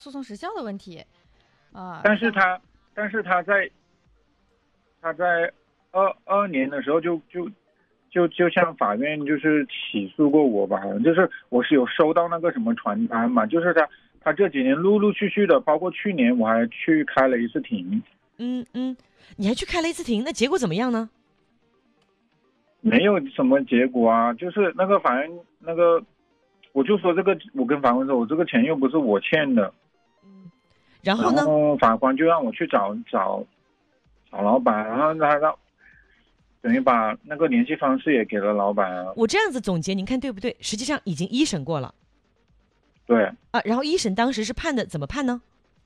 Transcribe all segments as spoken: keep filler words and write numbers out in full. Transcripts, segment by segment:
诉讼时效的问题啊。 但是他但是他在他在二二年的时候就就就就向法院就是起诉过我吧，好像就是我是有收到那个什么传单嘛，就是他他这几年陆陆续续的，包括去年我还去开了一次庭。 嗯嗯，你还去开了一次庭，那结果怎么样呢？ 没有什么结果啊，就是那个法院那个，我就说这个，我跟法官说，我这个钱又不是我欠的，然然后呢？ 后法官就让我去找找找老板，然后他让等于把那个联系方式也给了老板啊。 我这样子总结，您看对不对？实际上已经一审过了对， 啊，然后一审当时是判的，怎么判呢？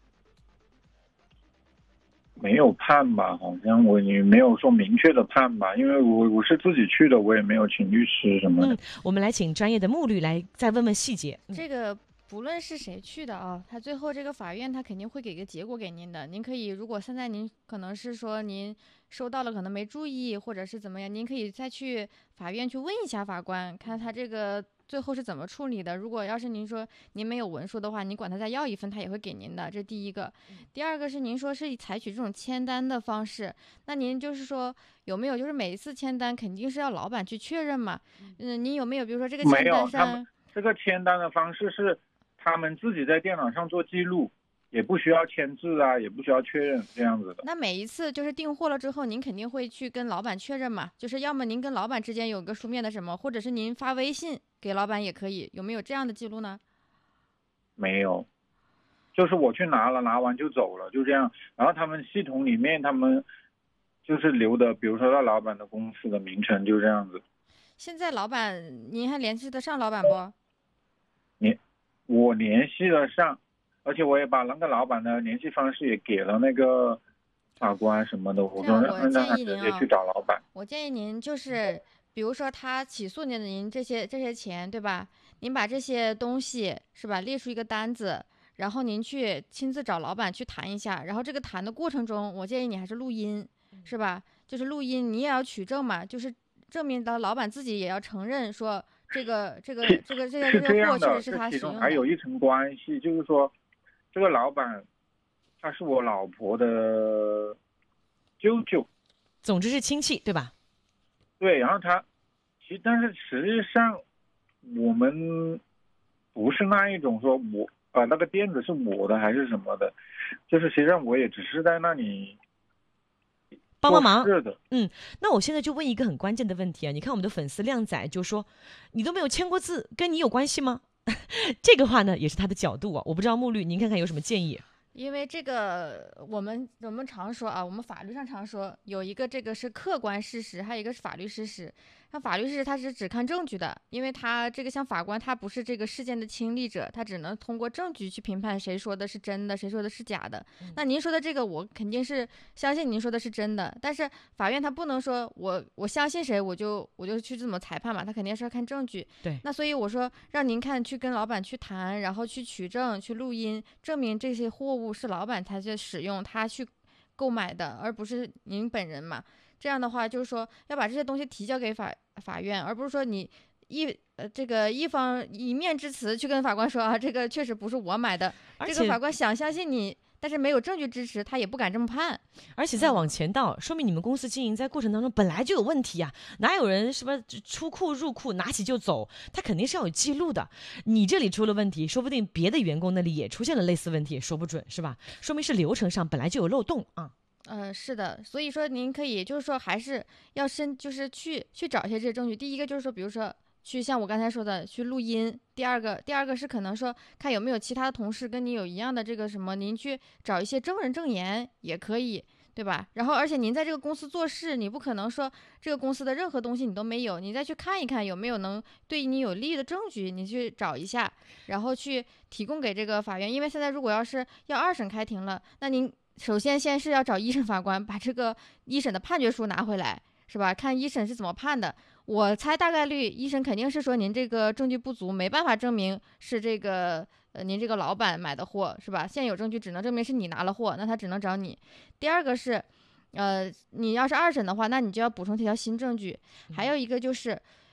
没有判吧，好像我也没有说明确的判吧，因为我我是自己去的，我也没有请律师什么的。 嗯，我们来请专业的穆律来再问问细节。嗯这个不论是谁去的啊，他最后这个法院他肯定会给个结果给您的。您可以，如果现在您可能是说您收到了，可能没注意，或者是怎么样，您可以再去法院去问一下法官，看他这个最后是怎么处理的。如果要是您说您没有文书的话，您管他再要一份，他也会给您的。这第一个。第二个是您说是采取这种签单的方式，那您就是说有没有就是每一次签单肯定是要老板去确认嘛？嗯，您有没有比如说这个签没有，他们单上？ 这个签单的方式是他们自己在电脑上做记录，也不需要签字啊，也不需要确认这样子的。 那每一次就是订货了之后，您肯定会去跟老板确认嘛？就是要么您跟老板之间有个书面的什么，或者是您发微信给老板也可以，有没有这样的记录呢？ 没有，就是我去拿了，拿完就走了，就这样。然后他们系统里面他们就是留的，比如说他老板的公司的名称，就这样子。 现在老板您还联系得上老板不？ 你我联系了上，而且我也把那个老板的联系方式也给了那个法官什么的，我说这样我让让他建议您啊， 直接去找老板。 我建议您就是，比如说他起诉您的您这些这些钱，对吧？您把这些东西是吧，列出一个单子，然后您去亲自找老板去谈一下。然后这个谈的过程中，我建议你还是录音，是吧？就是录音，你也要取证嘛，就是证明到老板自己也要承认说这个这个其这个这个是这个货这样的， 确实是他这其中使用的。 还有一层关系，就是说这个老板他是我老婆的舅舅。 总之是亲戚，对吧？ 对，然后他其实但是实际上我们不是那一种说我呃那个垫子是我的还是什么的，就是实际上我也只是在那里做帮帮忙。 事的。 嗯，那我现在就问一个很关键的问题啊，你看我们的粉丝靓仔就说，你都没有签过字，跟你有关系吗？这个话呢，也是他的角度啊，我不知道穆律，您看看有什么建议？ 因为这个，我们我们常说啊，我们法律上常说有一个这个是客观事实，还有一个是法律事实。那法律事实它是只看证据的，因为他这个像法官，他不是这个事件的亲历者，他只能通过证据去评判谁说的是真的，谁说的是假的。那您说的这个，我肯定是相信您说的是真的，但是法院他不能说我我相信谁，我就我就去这么裁判嘛，他肯定是要看证据。 对， 那所以我说让您看去跟老板去谈，然后去取证、去录音，证明这些货物是老板他去使用、他去购买的，而不是您本人嘛。这样的话，就是说要把这些东西提交给法法院，而不是说你一呃这个一方一面之词去跟法官说啊，这个确实不是我买的， 而且这个法官想相信你，但是没有证据支持，他也不敢这么判。 而且再往前倒，说明你们公司经营在过程当中本来就有问题啊！哪有人什么出库入库拿起就走？他肯定是要有记录的。你这里出了问题，说不定别的员工那里也出现了类似问题，也说不准，是吧？说明是流程上本来就有漏洞啊。 呃，是的，所以说您可以就是说还是要深，就是去去找一些这些证据。第一个就是说，比如说去像我刚才说的去录音；第二个，第二个是可能说看有没有其他的同事跟你有一样的这个什么，您去找一些证人证言也可以，对吧？然后而且您在这个公司做事，你不可能说这个公司的任何东西你都没有，你再去看一看有没有能对你有利的证据，你去找一下，然后去提供给这个法院。因为现在如果要是要二审开庭了，那您首先先是要找一审法官把这个一审的判决书拿回来，是吧？看一审是怎么判的。我猜大概率一审肯定是说您这个证据不足，没办法证明是这个呃您这个老板买的货，是吧？现有证据只能证明是你拿了货，那他只能找你。第二个是，呃，你要是二审的话，那你就要补充这条新证据。还有一个就是，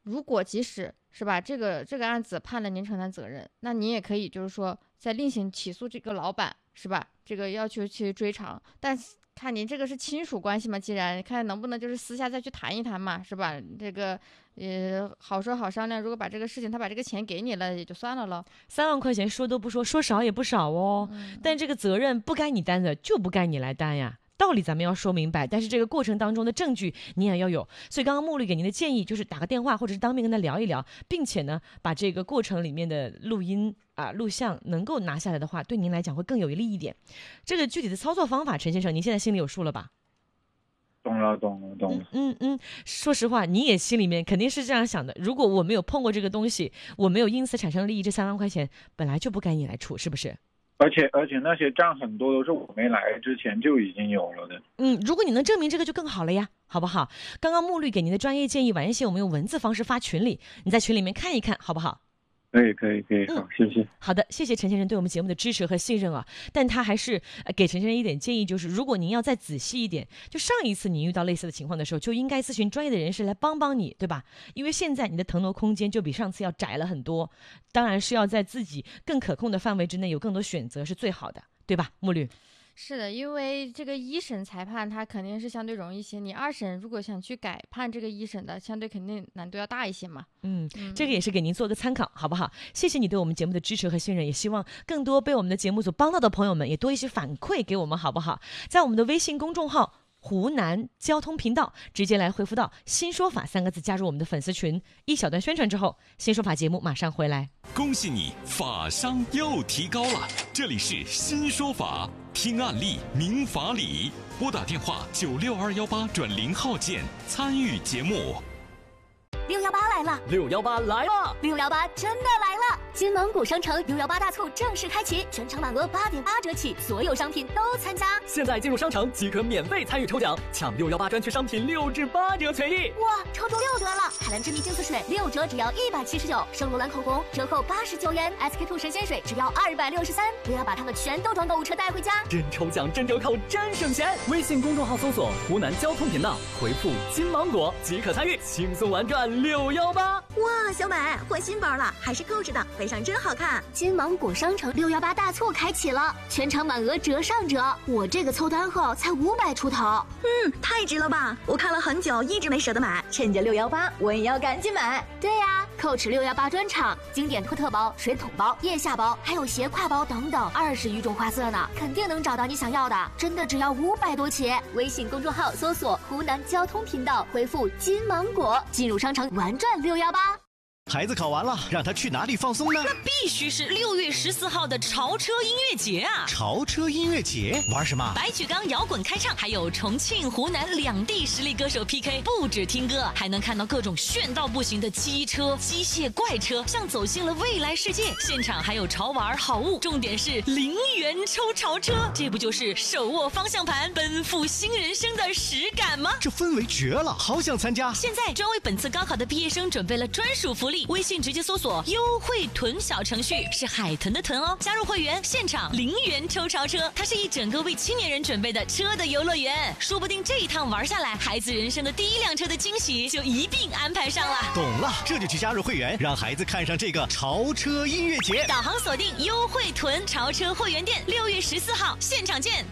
如果即使是吧，这个这个案子判了您承担责任，那您也可以就是说再另行起诉这个老板，是吧？这个要求去追偿，但是看您这个是亲属关系嘛，既然看能不能就是私下再去谈一谈嘛，是吧？这个呃好说好商量，如果把这个事情他把这个钱给你了，也就算了咯。 三万块钱说都不说，说少也不少哦。 嗯、 但这个责任不该你担的，就不该你来担呀。道理咱们要说明白，但是这个过程当中的证据你也要有。所以刚刚穆律给您的建议就是打个电话，或者是当面跟他聊一聊，并且呢，把这个过程里面的录音啊、录像能够拿下来的话，对您来讲会更有利一点。这个具体的操作方法，陈先生，您现在心里有数了吧？ 懂了，懂了，懂了。 嗯嗯，说实话，你也心里面肯定是这样想的。如果我没有碰过这个东西，我没有因此产生利益，这三万块钱本来就不该你来出，是不是？ 而且而且那些账很多都是我没来之前就已经有了的。 嗯，如果你能证明这个就更好了呀，好不好？刚刚穆律给您的专业建议，晚一些我们用文字方式发群里，你在群里面看一看，好不好？ 可以可以可以，好，谢谢。 好的，谢谢陈先生对我们节目的支持和信任啊。但他还是给陈先生一点建议，就是如果您要再仔细一点，就上一次你遇到类似的情况的时候，就应该咨询专业的人士来帮帮你，对吧？因为现在你的腾挪空间就比上次要窄了很多，当然是要在自己更可控的范围之内有更多选择是最好的，对吧？穆律。 是的，因为这个一审裁判它肯定是相对容易一些，你二审如果想去改判这个一审的，相对肯定难度要大一些嘛。 嗯，这个也是给您做个参考，好不好？谢谢你对我们节目的支持和信任，也希望更多被我们的节目组帮到的朋友们也多一些反馈给我们，好不好？在我们的微信公众号湖南交通频道直接来回复到新说法三个字，加入我们的粉丝群。一小段宣传之后，新说法节目马上回来。 恭喜你，法商又提高了，这里是新说法，听案例明法理，拨打电话九六二幺八转零号键参与节目。 六幺八来了， 六幺八来了， 六幺八真的来了！金芒果商城六幺八大促正式开启，全场满额八点八折起，所有商品都参加。 现在进入商城即可免费参与抽奖，抢六幺八专区商品六至八折权益。 哇，抽中六得了！海蓝之谜净色水六折只要一百七十九，圣罗兰口红折扣八十九元 ，S K two 神仙水只要二百六十三。不要把它们全都装购物车带回家， 真抽奖真折扣真省钱！微信公众号搜索湖南交通频道，回复金芒果即可参与，轻松玩转六幺八。 哇，小美换新包了，还是购置的，背上真好看。 金芒果商城六幺八大促开启了，全场满额折上折，我这个凑单后才五百出头。 嗯，太值了吧！我看了很久，一直没舍得买，趁着六幺八，我也要赶紧买。 对呀、啊，蔻驰六幺八专场，经典托特包、水桶包、腋下包，还有斜挎包等等，二十余种花色呢，肯定能找到你想要的。真的只要五百多起。微信公众号搜索湖南交通频道，回复金芒果，进入商城玩转六幺八。 孩子考完了，让他去哪里放松呢？ 那必须是六月十四号的潮车音乐节啊！ 潮车音乐节玩什么？ 白举纲摇滚开唱，还有重庆、湖南两地实力歌手 P K， 不止听歌，还能看到各种炫到不行的机车、机械怪车，像走进了未来世界。现场还有潮玩好物，重点是零元抽潮车，这不就是手握方向盘奔赴新人生的实感吗？ 这氛围绝了，好想参加！ 现在专为本次高考的毕业生准备了专属福利。微信直接搜索优惠囤小程序，是海豚的豚哦，加入会员现场零元抽潮车，它是一整个为青年人准备的车的游乐园，说不定这一趟玩下来，孩子人生的第一辆车的惊喜就一并安排上了。 懂了，这就去加入会员，让孩子看上这个潮车音乐节。 导航锁定优惠囤潮车会员店，六月十四号现场见。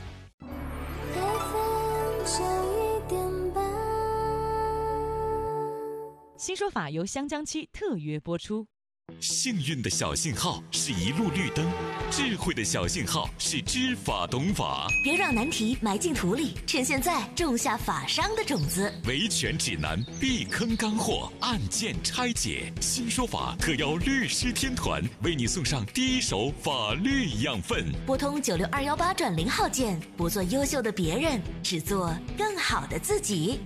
新说法由香江七特约播出。 幸运的小信号是一路绿灯，智慧的小信号是知法懂法。 别让难题埋进土里，趁现在种下法商的种子。 维权指南，避坑干货，案件拆解。新说法特邀律师天团为你送上第一手法律养分。 拨通九六二幺八转零号键，不做优秀的别人，只做更好的自己。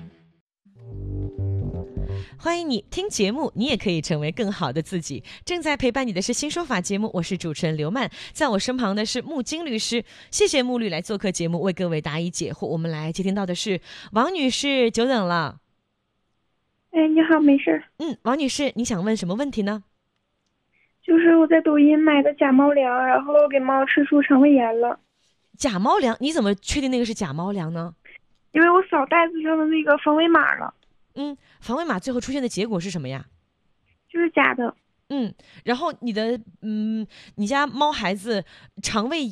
欢迎你听节目，你也可以成为更好的自己。正在陪伴你的是新说法节目，我是主持人刘曼，在我身旁的是穆金律师。谢谢穆律来做客节目，为各位答疑解惑。我们来接听到的是王女士，久等了。 哎，你好，没事。 嗯，王女士，你想问什么问题呢？ 就是我在抖音买的假猫粮，然后给猫吃出肠胃炎了。 假猫粮？你怎么确定那个是假猫粮呢？ 因为我扫袋子上的那个风味码了。 嗯，防卫码最后出现的结果是什么呀？ 就是假的。 嗯，然后你的嗯，你家猫孩子肠胃